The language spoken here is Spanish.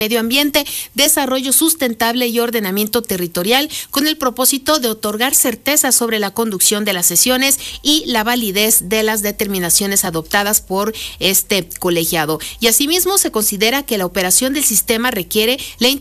Medio Ambiente, Desarrollo Sustentable y Ordenamiento Territorial, con el propósito de otorgar certeza sobre la conducción de las sesiones y la validez de las determinaciones adoptadas por este colegiado. Y asimismo se considera que la operación del sistema requiere la